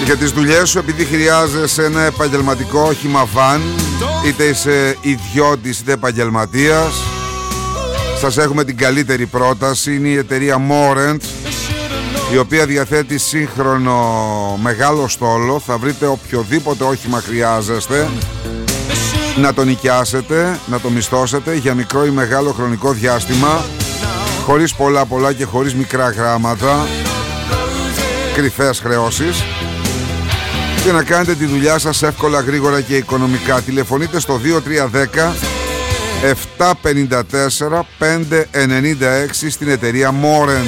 Για τις δουλειές σου, επειδή χρειάζεσαι ένα επαγγελματικό όχημα van, είτε είσαι ιδιώτης είτε επαγγελματίας, σας έχουμε την καλύτερη πρόταση. Είναι η εταιρεία Morent, η οποία διαθέτει σύγχρονο μεγάλο στόλο. Θα βρείτε οποιοδήποτε όχημα χρειάζεστε να το νοικιάσετε, να το μισθώσετε για μικρό ή μεγάλο χρονικό διάστημα, χωρίς πολλά και χωρίς μικρά γράμματα, κρυφές χρεώσεις, και να κάνετε τη δουλειά σας εύκολα, γρήγορα και οικονομικά. Τηλεφωνείτε στο 2310 754 596 στην εταιρεία Morent.